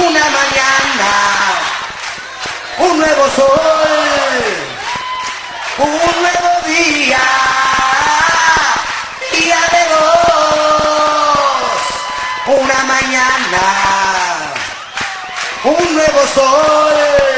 una mañana, un nuevo sol, un nuevo día, día de dos, una mañana, un nuevo sol.